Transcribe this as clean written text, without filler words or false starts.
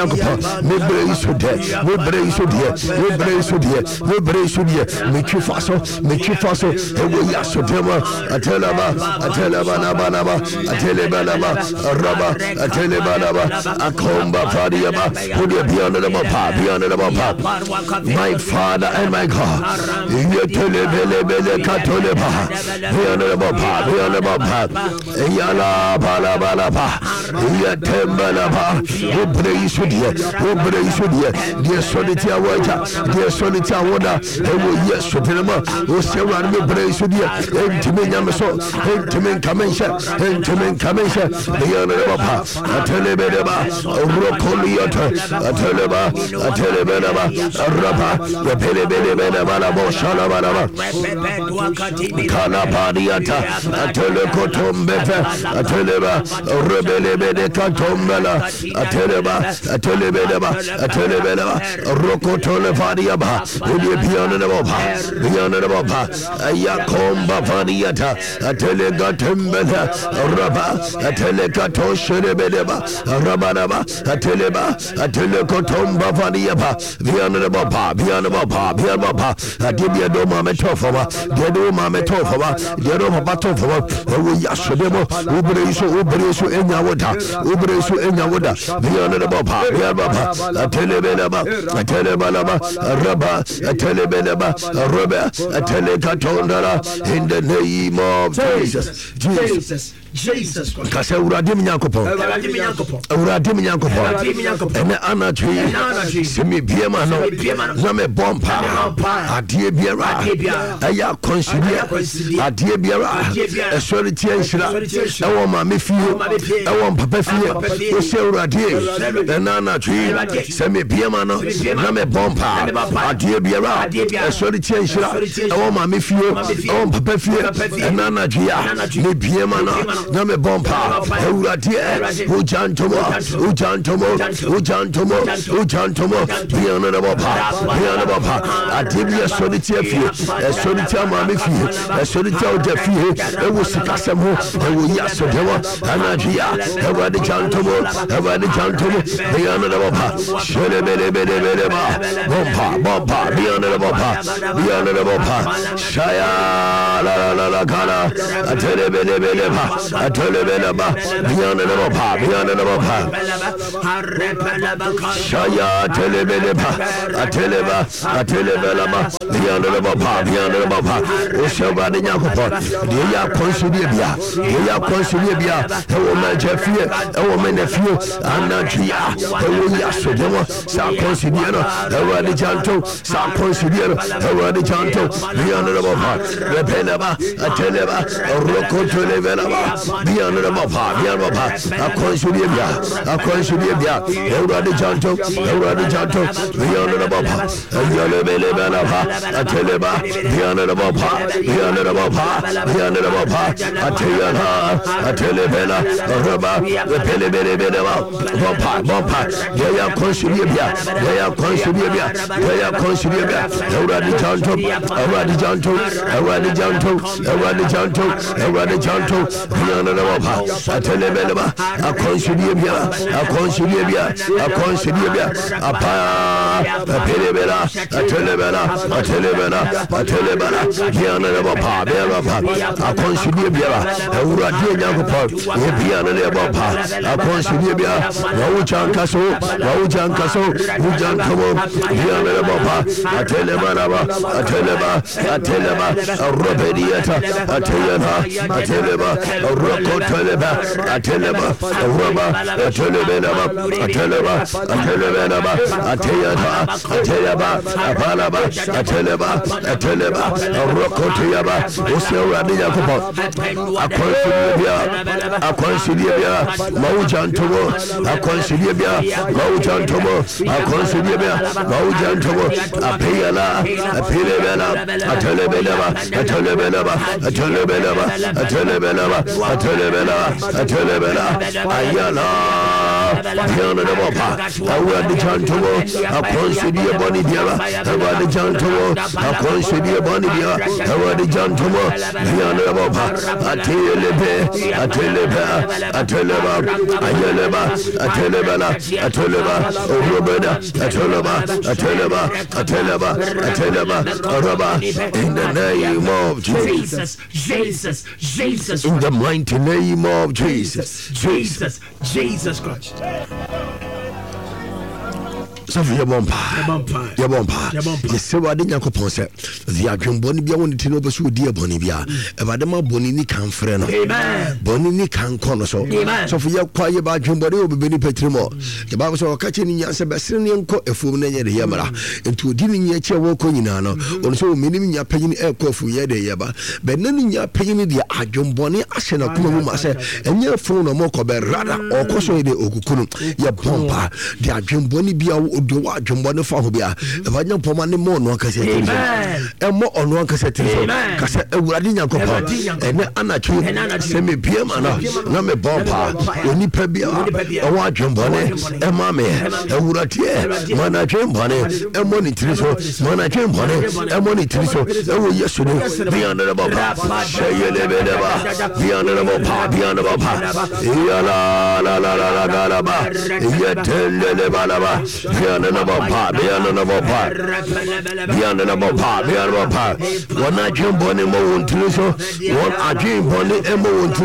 me brace with death, we brace with death, we brace with death, we brace with death, make you faso, and we yaso demo, a telaba, nabanaba, a telebanaba, a rubber, a telebanaba, a comba fadiaba, put your beyond the pop, my Father and my God, you telebele catoleba, beyond the pop, Yala Balaba, Yatembalaba, who brace with you, dear solitaire water, and we yes to them, who say run me brace with you, and to me Yamaso, and to me Kamisha, the Yanaba, a telebedaba, a rocoliota, a telebedaba, a rubber, the pelebedaba, Shalabanaba, Calabadiata, a telecotombe. A teleba, rebelebede katombela, a telebedaba, rokotole variaba, beyond the boba, a yakomba variata, a telegatembela, a raba, a telecatoshelebedeba, a rabanaba, a telecotomba variaba, beyond the boba, a dibia doma metofova, dedoma metofova, dedoma batofova, Yashodemo, Ubresu, Enyawoda, beyond the Baba, a telebelaba, a rubber, a telebelaba, a rubber, a telecatondala, in the name of Jesus. Jesus Christ. Kase uradim nyankopon. Ene anatwi. Semi biema no. Na me bompa. Adie biara. Aya consider. Adie biara. Esori tie nhira. Ewo ma me fie. Ewo papa fie. O se uradie. Ene anatwi. Semi biema no. Na me bompa. Adie biara. Esori tie nhira. Ewo ma me fie. Ewo papa fie. Ene anatwi. Me biema no. Na me bompa, Uratie, Ujantomo, beyond the Baba, Adibia Solitaire Fee, a solitaire mammy fee, a solitaire de fee, a Wusicasamo, a Wuyasodemo, Anagia, a Radijantomo, beyond the Baba, Shelebelebeleba, Bompa, beyond the Baba, Shaya, la Gala, a Telebelebeleba. A telebelaba, beyond the Baba, Shaya telebeleba, a telebelaba, beyond the Baba, Oshabadi Yakopo, Dia Consulibia, a woman Jeffy, a woman nephew, Anatria, a Yasodemo, Sa Considiano, a Radijanto, Sa Considiano, a Radijanto, beyond the Baba, Repelaba, a teleba, a Rocco telebelaba. Beyond the Baba, a Consulibia, Radijanto, beyond the Baba, a Yalebeleba, a teleba, beyond the Baba, a telebela, a rubber, the pelebeleba, Bompa, they are Consulibia, Radijanto, beyond the Baba, a telebeleba, a consulibia, a pelebela, a telebela, beyond the Baba, a consulibia, a Uradia Yakopo, beyond the Baba, a consulibia, Raujan Caso, Ujantomo, beyond the Baba, a teleba, a Robediata, a teleba, a Rocco Teleba, a teleba, a rubber, a telebelaba, a palaba, a Rocco Tiaba, Osera Yakopo, a consilibia, Maujantomo, a consilibia, a Payala, a Pilebella, a telebelaba, ayala Piano the Bopa, I wear the Jantowo, I consider Bonnie Diara, I wear the Jantowo, I consider Bonnie Diara, I wear the Jantowo, Piano the Bopa, I in the name of Jesus, in the mighty name of Jesus Christ. So for your bomba, you say what in your compose, the Adrian Bonibia wanted to know so dear Bonibia, about the Bonini can friend, Bonini can corner so for your quiet about Jumbody will be Benny Petrimo. The Bible saw catching in your Sebastian coat a full name Yamara, into dealing your chair walk on Inano, also meaning your paying air coffee yada yaba, but none in your paying the Adrian Bonnie, Ashen of Kuma, and your phone or more rather or Cosso de Okukunu, your bomba, the Adrian Bonibia. Do what Jumbano Fahobia, if I know Pomani more no cassette, and more on one cassette, cassette, Radina Copa, and Anachi, semi Piamana, Name Bomba, Uni Pebia, a white Jumbone, and Mammy, and Uratia, Mana Jumbone, and Money Triso, Mana Jumbone, and Money Triso, and yesterday, beyond the Boba, say you live in beyond the Boba, beyond the Boba, Yala, la la la la galaba, yet the Balaba. Beyond the part, one I jump on him, one I jump on him,